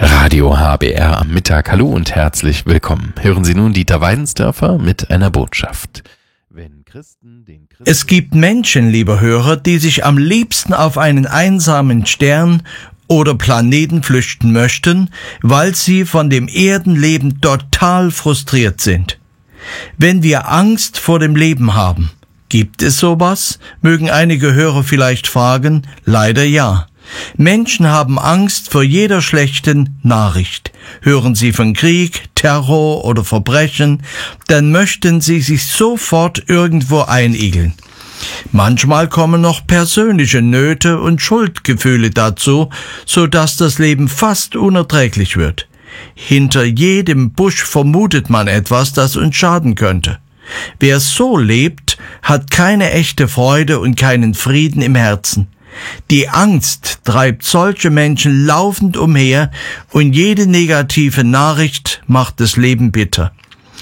Radio HBR am Mittag. Hallo und herzlich willkommen. Hören Sie nun Dieter Weidensdörfer mit einer Botschaft. Es gibt Menschen, lieber Hörer, die sich am liebsten auf einen einsamen Stern oder Planeten flüchten möchten, weil sie von dem Erdenleben total frustriert sind. Wenn wir Angst vor dem Leben haben, gibt es sowas? Mögen einige Hörer vielleicht fragen. Leider ja. Menschen haben Angst vor jeder schlechten Nachricht. Hören sie von Krieg, Terror oder Verbrechen, dann möchten sie sich sofort irgendwo einigeln. Manchmal kommen noch persönliche Nöte und Schuldgefühle dazu, so dass das Leben fast unerträglich wird. Hinter jedem Busch vermutet man etwas, das uns schaden könnte. Wer so lebt, hat keine echte Freude und keinen Frieden im Herzen. Die Angst treibt solche Menschen laufend umher und jede negative Nachricht macht das Leben bitter.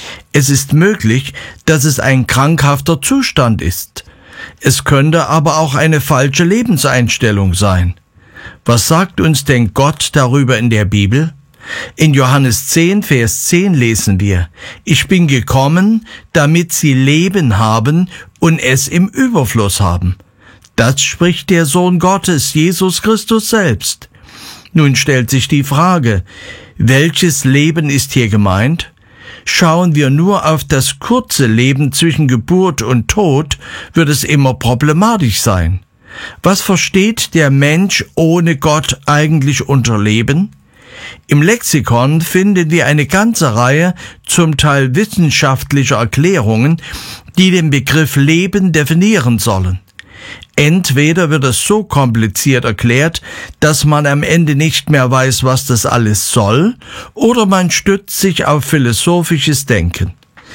Es ist möglich, dass es ein krankhafter Zustand ist. Es könnte aber auch eine falsche Lebenseinstellung sein. Was sagt uns denn Gott darüber in der Bibel? In Johannes 10, Vers 10 lesen wir: Ich bin gekommen, damit sie Leben haben und es im Überfluss haben. Das spricht der Sohn Gottes, Jesus Christus selbst. Nun stellt sich die Frage, welches Leben ist hier gemeint? Schauen wir nur auf das kurze Leben zwischen Geburt und Tod, wird es immer problematisch sein. Was versteht der Mensch ohne Gott eigentlich unter Leben? Im Lexikon finden wir eine ganze Reihe zum Teil wissenschaftlicher Erklärungen, die den Begriff Leben definieren sollen. Entweder wird es so kompliziert erklärt, dass man am Ende nicht mehr weiß, was das alles soll, oder man stützt sich auf philosophisches Denken.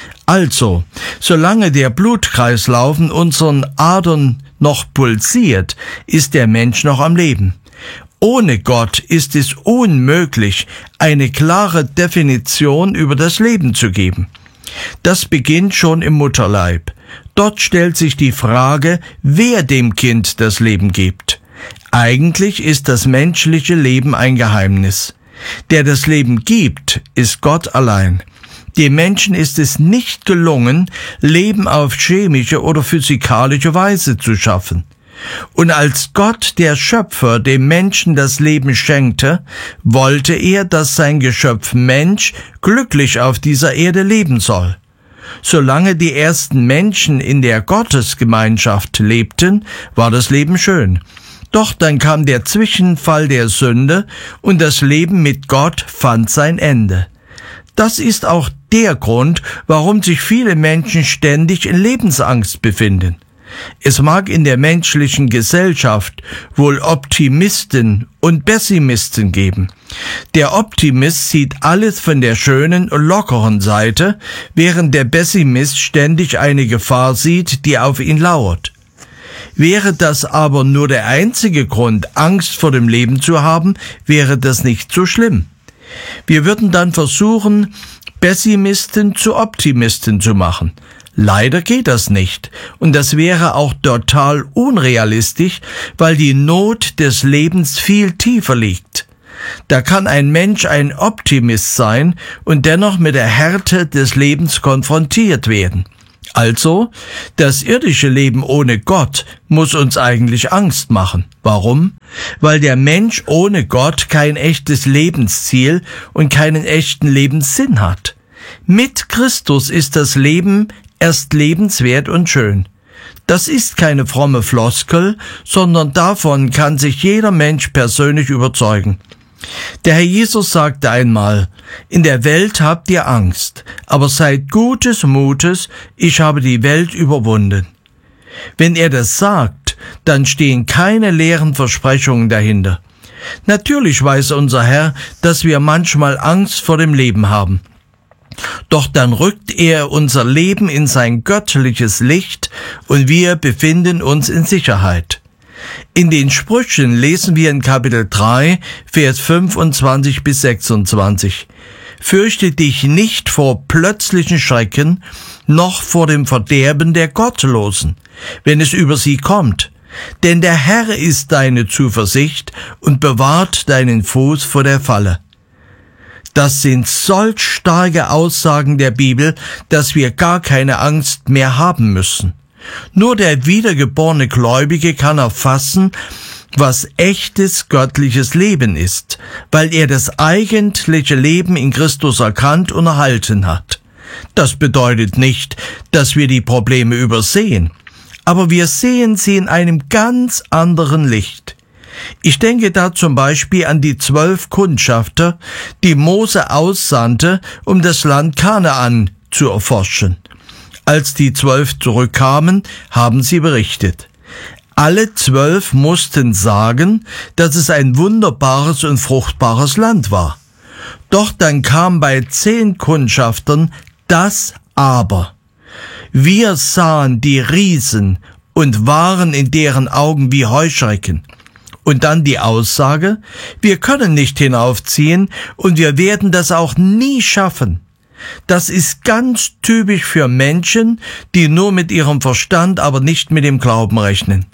Also, solange der Blutkreislauf in unseren Adern noch pulsiert, ist der Mensch noch am Leben. Ohne Gott ist es unmöglich, eine klare Definition über das Leben zu geben. Das beginnt schon im Mutterleib. Dort stellt sich die Frage, wer dem Kind das Leben gibt. Eigentlich ist das menschliche Leben ein Geheimnis. Der das Leben gibt, ist Gott allein. Dem Menschen ist es nicht gelungen, Leben auf chemische oder physikalische Weise zu schaffen. Und als Gott, der Schöpfer, dem Menschen das Leben schenkte, wollte er, dass sein Geschöpf Mensch glücklich auf dieser Erde leben soll. Solange die ersten Menschen in der Gottesgemeinschaft lebten, war das Leben schön. Doch dann kam der Zwischenfall der Sünde und das Leben mit Gott fand sein Ende. Das ist auch der Grund, warum sich viele Menschen ständig in Lebensangst befinden. Es mag in der menschlichen Gesellschaft wohl Optimisten und Pessimisten geben. Der Optimist sieht alles von der schönen und lockeren Seite, während der Pessimist ständig eine Gefahr sieht, die auf ihn lauert. Wäre das aber nur der einzige Grund, Angst vor dem Leben zu haben, wäre das nicht so schlimm. Wir würden dann versuchen, Pessimisten zu Optimisten zu machen. Leider geht das nicht, und das wäre auch total unrealistisch, weil die Not des Lebens viel tiefer liegt. Da kann ein Mensch ein Optimist sein und dennoch mit der Härte des Lebens konfrontiert werden. Also, das irdische Leben ohne Gott muss uns eigentlich Angst machen. Warum? Weil der Mensch ohne Gott kein echtes Lebensziel und keinen echten Lebenssinn hat. Mit Christus ist das Leben erst lebenswert und schön. Das ist keine fromme Floskel, sondern davon kann sich jeder Mensch persönlich überzeugen. Der Herr Jesus sagte einmal: In der Welt habt ihr Angst, aber seid gutes Mutes, ich habe die Welt überwunden. Wenn er das sagt, dann stehen keine leeren Versprechungen dahinter. Natürlich weiß unser Herr, dass wir manchmal Angst vor dem Leben haben. Doch dann rückt er unser Leben in sein göttliches Licht und wir befinden uns in Sicherheit. In den Sprüchen lesen wir in Kapitel 3, Vers 25 bis 26: Fürchte dich nicht vor plötzlichen Schrecken, noch vor dem Verderben der Gottlosen, wenn es über sie kommt. Denn der Herr ist deine Zuversicht und bewahrt deinen Fuß vor der Falle. Das sind solch starke Aussagen der Bibel, dass wir gar keine Angst mehr haben müssen. Nur der wiedergeborene Gläubige kann erfassen, was echtes göttliches Leben ist, weil er das eigentliche Leben in Christus erkannt und erhalten hat. Das bedeutet nicht, dass wir die Probleme übersehen, aber wir sehen sie in einem ganz anderen Licht. Ich denke da zum Beispiel an die 12 Kundschafter, die Mose aussandte, um das Land Kanaan zu erforschen. Als die 12 zurückkamen, haben sie berichtet. Alle 12 mussten sagen, dass es ein wunderbares und fruchtbares Land war. Doch dann kam bei 10 Kundschaftern das Aber. Wir sahen die Riesen und waren in deren Augen wie Heuschrecken. Und dann die Aussage, wir können nicht hinaufziehen und wir werden das auch nie schaffen. Das ist ganz typisch für Menschen, die nur mit ihrem Verstand, aber nicht mit dem Glauben rechnen.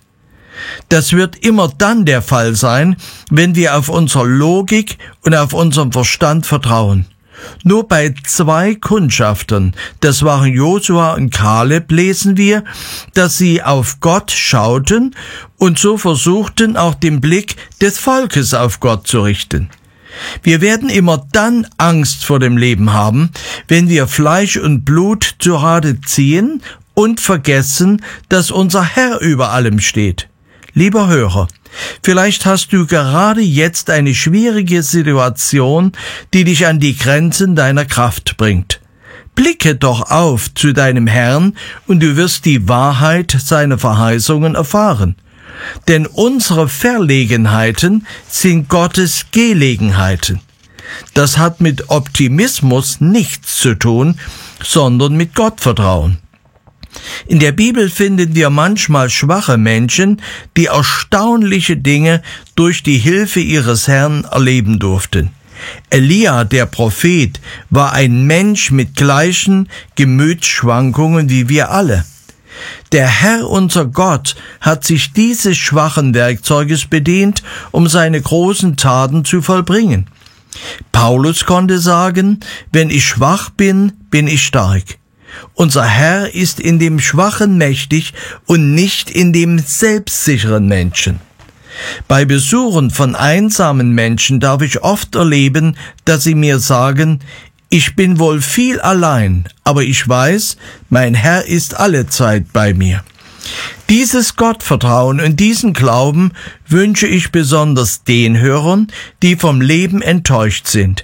Das wird immer dann der Fall sein, wenn wir auf unsere Logik und auf unseren Verstand vertrauen. Nur bei 2 Kundschaftern, das waren Josua und Kaleb, lesen wir, dass sie auf Gott schauten und so versuchten, auch den Blick des Volkes auf Gott zu richten. Wir werden immer dann Angst vor dem Leben haben, wenn wir Fleisch und Blut zu Rate ziehen und vergessen, dass unser Herr über allem steht. Lieber Hörer, vielleicht hast du gerade jetzt eine schwierige Situation, die dich an die Grenzen deiner Kraft bringt. Blicke doch auf zu deinem Herrn und du wirst die Wahrheit seiner Verheißungen erfahren. Denn unsere Verlegenheiten sind Gottes Gelegenheiten. Das hat mit Optimismus nichts zu tun, sondern mit Gottvertrauen. In der Bibel finden wir manchmal schwache Menschen, die erstaunliche Dinge durch die Hilfe ihres Herrn erleben durften. Elia, der Prophet, war ein Mensch mit gleichen Gemütsschwankungen wie wir alle. Der Herr, unser Gott, hat sich dieses schwachen Werkzeuges bedient, um seine großen Taten zu vollbringen. Paulus konnte sagen, wenn ich schwach bin, bin ich stark. Unser Herr ist in dem Schwachen mächtig und nicht in dem selbstsicheren Menschen. Bei Besuchen von einsamen Menschen darf ich oft erleben, dass sie mir sagen, ich bin wohl viel allein, aber ich weiß, mein Herr ist allezeit bei mir. Dieses Gottvertrauen und diesen Glauben wünsche ich besonders den Hörern, die vom Leben enttäuscht sind.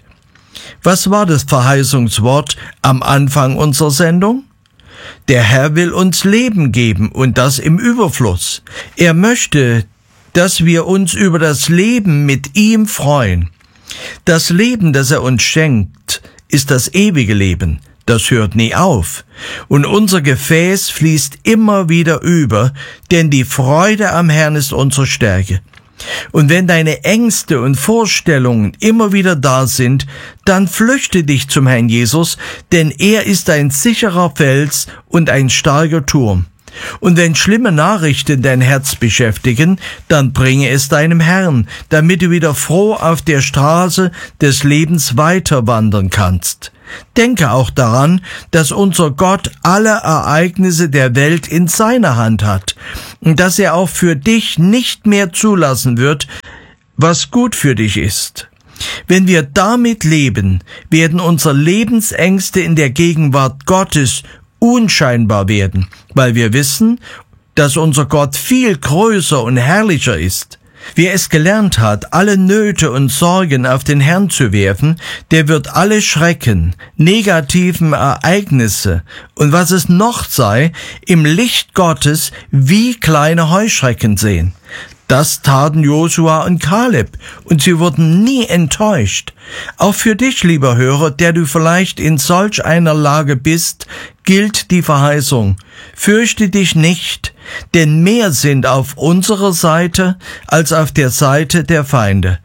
Was war das Verheißungswort am Anfang unserer Sendung? Der Herr will uns Leben geben und das im Überfluss. Er möchte, dass wir uns über das Leben mit ihm freuen. Das Leben, das er uns schenkt, ist das ewige Leben. Das hört nie auf. Und unser Gefäß fließt immer wieder über, denn die Freude am Herrn ist unsere Stärke. Und wenn deine Ängste und Vorstellungen immer wieder da sind, dann flüchte dich zum Herrn Jesus, denn er ist ein sicherer Fels und ein starker Turm. Und wenn schlimme Nachrichten dein Herz beschäftigen, dann bringe es deinem Herrn, damit du wieder froh auf der Straße des Lebens weiter wandern kannst. Denke auch daran, dass unser Gott alle Ereignisse der Welt in seiner Hand hat und dass er auch für dich nicht mehr zulassen wird, was gut für dich ist. Wenn wir damit leben, werden unsere Lebensängste in der Gegenwart Gottes unscheinbar werden, weil wir wissen, dass unser Gott viel größer und herrlicher ist. Wer es gelernt hat, alle Nöte und Sorgen auf den Herrn zu werfen, der wird alle Schrecken, negativen Ereignisse und was es noch sei, im Licht Gottes wie kleine Heuschrecken sehen. Das taten Josua und Kaleb, und sie wurden nie enttäuscht. Auch für dich, lieber Hörer, der du vielleicht in solch einer Lage bist, gilt die Verheißung: Fürchte dich nicht, denn mehr sind auf unserer Seite als auf der Seite der Feinde.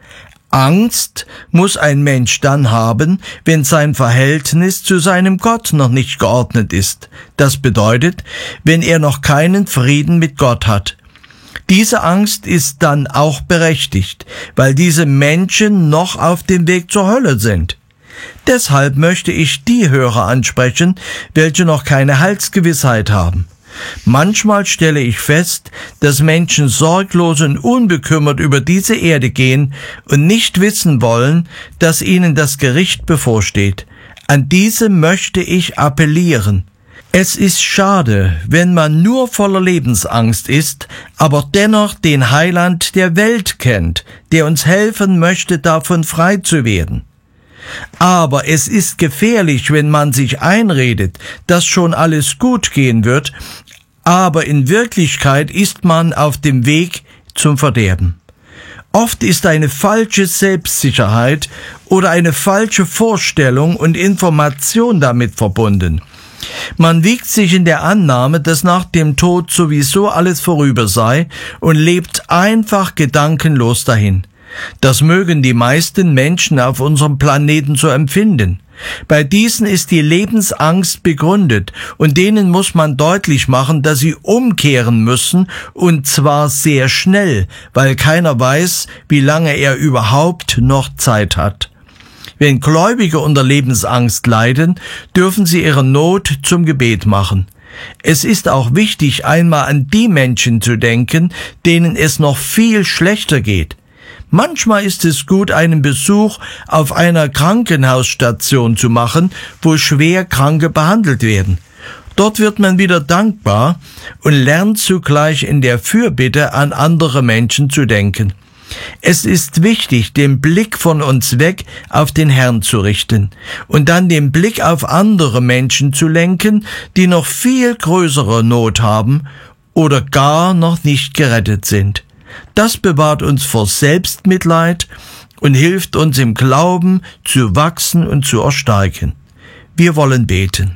Angst muss ein Mensch dann haben, wenn sein Verhältnis zu seinem Gott noch nicht geordnet ist. Das bedeutet, wenn er noch keinen Frieden mit Gott hat. Diese Angst ist dann auch berechtigt, weil diese Menschen noch auf dem Weg zur Hölle sind. Deshalb möchte ich die Hörer ansprechen, welche noch keine Heilsgewissheit haben. Manchmal stelle ich fest, dass Menschen sorglos und unbekümmert über diese Erde gehen und nicht wissen wollen, dass ihnen das Gericht bevorsteht. An diese möchte ich appellieren. Es ist schade, wenn man nur voller Lebensangst ist, aber dennoch den Heiland der Welt kennt, der uns helfen möchte, davon frei zu werden. Aber es ist gefährlich, wenn man sich einredet, dass schon alles gut gehen wird, aber in Wirklichkeit ist man auf dem Weg zum Verderben. Oft ist eine falsche Selbstsicherheit oder eine falsche Vorstellung und Information damit verbunden. Man wiegt sich in der Annahme, dass nach dem Tod sowieso alles vorüber sei und lebt einfach gedankenlos dahin. Das mögen die meisten Menschen auf unserem Planeten so empfinden. Bei diesen ist die Lebensangst begründet und denen muss man deutlich machen, dass sie umkehren müssen und zwar sehr schnell, weil keiner weiß, wie lange er überhaupt noch Zeit hat. Wenn Gläubige unter Lebensangst leiden, dürfen sie ihre Not zum Gebet machen. Es ist auch wichtig, einmal an die Menschen zu denken, denen es noch viel schlechter geht. Manchmal ist es gut, einen Besuch auf einer Krankenhausstation zu machen, wo schwer Kranke behandelt werden. Dort wird man wieder dankbar und lernt zugleich in der Fürbitte an andere Menschen zu denken. Es ist wichtig, den Blick von uns weg auf den Herrn zu richten und dann den Blick auf andere Menschen zu lenken, die noch viel größere Not haben oder gar noch nicht gerettet sind. Das bewahrt uns vor Selbstmitleid und hilft uns im Glauben zu wachsen und zu erstarken. Wir wollen beten.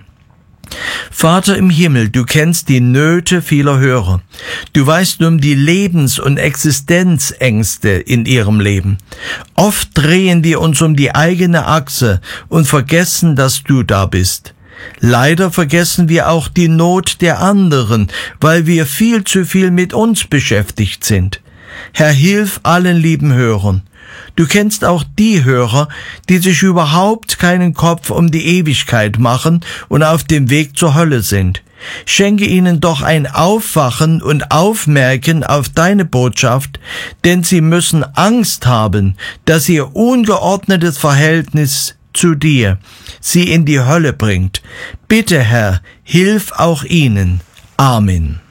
Vater im Himmel, du kennst die Nöte vieler Hörer. Du weißt um die Lebens- und Existenzängste in ihrem Leben. Oft drehen wir uns um die eigene Achse und vergessen, dass du da bist. Leider vergessen wir auch die Not der anderen, weil wir viel zu viel mit uns beschäftigt sind. Herr, hilf allen lieben Hörern. Du kennst auch die Hörer, die sich überhaupt keinen Kopf um die Ewigkeit machen und auf dem Weg zur Hölle sind. Schenke ihnen doch ein Aufwachen und Aufmerken auf deine Botschaft, denn sie müssen Angst haben, dass ihr ungeordnetes Verhältnis zu dir sie in die Hölle bringt. Bitte, Herr, hilf auch ihnen. Amen.